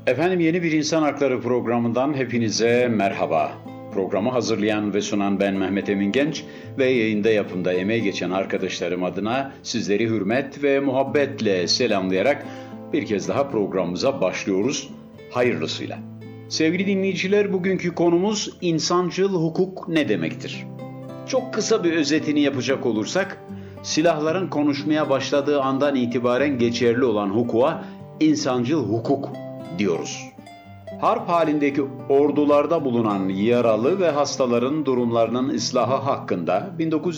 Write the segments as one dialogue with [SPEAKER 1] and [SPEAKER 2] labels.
[SPEAKER 1] Efendim yeni bir İnsan Hakları programından hepinize merhaba. Programı hazırlayan ve sunan ben Mehmet Emin Genç ve yayında yapımda emeği geçen arkadaşlarım adına sizleri hürmet ve muhabbetle selamlayarak bir kez daha programımıza başlıyoruz hayırlısıyla. Sevgili dinleyiciler, bugünkü konumuz insancıl hukuk ne demektir? Çok kısa bir özetini yapacak olursak, silahların konuşmaya başladığı andan itibaren geçerli olan hukuka insancıl hukuk diyoruz. Harp halindeki ordularda bulunan yaralı ve hastaların durumlarının ıslahı hakkında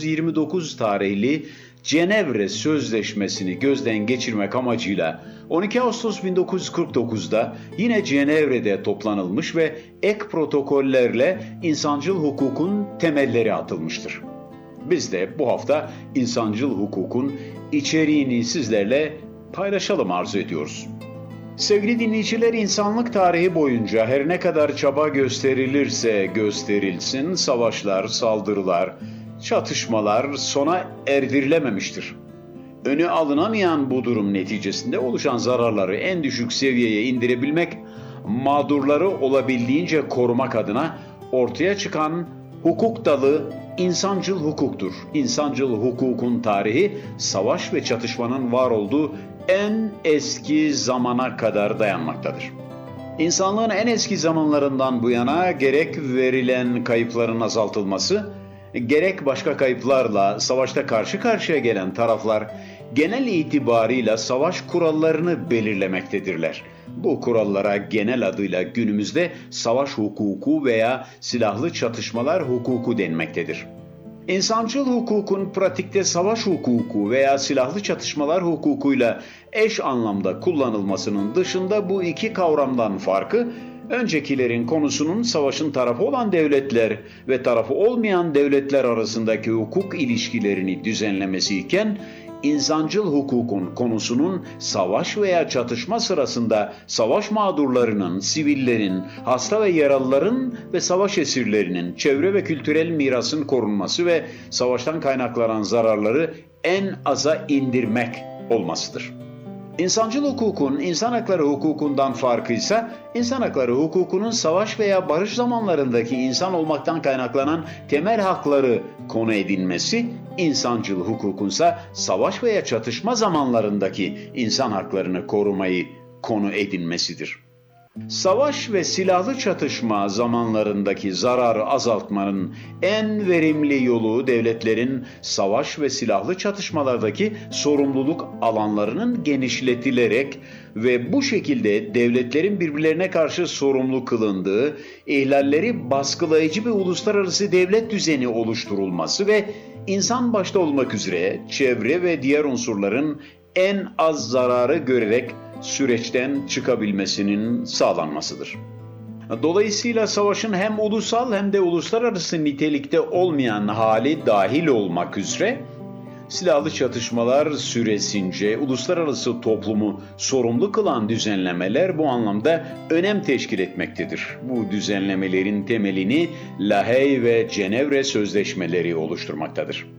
[SPEAKER 1] 1929 tarihli Cenevre Sözleşmesi'ni gözden geçirmek amacıyla 12 Ağustos 1949'da yine Cenevre'de toplanılmış ve ek protokollerle insancıl hukukun temelleri atılmıştır. Biz de bu hafta insancıl hukukun içeriğini sizlerle paylaşalım arzu ediyoruz. Sevgili dinleyiciler, insanlık tarihi boyunca her ne kadar çaba gösterilirse gösterilsin, savaşlar, saldırılar, çatışmalar sona erdirilememiştir. Önü alınamayan bu durum neticesinde oluşan zararları en düşük seviyeye indirebilmek, mağdurları olabildiğince korumak adına ortaya çıkan hukuk dalı insancıl hukuktur. İnsancıl hukukun tarihi, savaş ve çatışmanın var olduğu en eski zamana kadar dayanmaktadır. İnsanlığın en eski zamanlarından bu yana gerek verilen kayıpların azaltılması, gerek başka kayıplarla savaşta karşı karşıya gelen taraflar genel itibarıyla savaş kurallarını belirlemektedirler. Bu kurallara genel adıyla günümüzde savaş hukuku veya silahlı çatışmalar hukuku denmektedir. İnsancıl hukukun pratikte savaş hukuku veya silahlı çatışmalar hukukuyla eş anlamda kullanılmasının dışında bu iki kavramdan farkı, öncekilerin konusunun savaşın tarafı olan devletler ve tarafı olmayan devletler arasındaki hukuk ilişkilerini düzenlemesi iken, İnsancıl hukukun konusunun savaş veya çatışma sırasında savaş mağdurlarının, sivillerin, hasta ve yaralıların ve savaş esirlerinin çevre ve kültürel mirasın korunması ve savaştan kaynaklanan zararları en aza indirmek olmasıdır. İnsancıl hukukun insan hakları hukukundan farkı ise insan hakları hukukunun savaş veya barış zamanlarındaki insan olmaktan kaynaklanan temel hakları konu edinmesi, insancıl hukukunsa savaş veya çatışma zamanlarındaki insan haklarını korumayı konu edinmesidir. Savaş ve silahlı çatışma zamanlarındaki zararı azaltmanın en verimli yolu devletlerin savaş ve silahlı çatışmalardaki sorumluluk alanlarının genişletilerek ve bu şekilde devletlerin birbirlerine karşı sorumlu kılındığı, ihlalleri baskılayıcı bir uluslararası devlet düzeni oluşturulması ve insan başta olmak üzere çevre ve diğer unsurların en az zararı görerek süreçten çıkabilmesinin sağlanmasıdır. Dolayısıyla savaşın hem ulusal hem de uluslararası nitelikte olmayan hali dahil olmak üzere silahlı çatışmalar süresince uluslararası toplumu sorumlu kılan düzenlemeler bu anlamda önem teşkil etmektedir. Bu düzenlemelerin temelini Lahey ve Cenevre Sözleşmeleri oluşturmaktadır.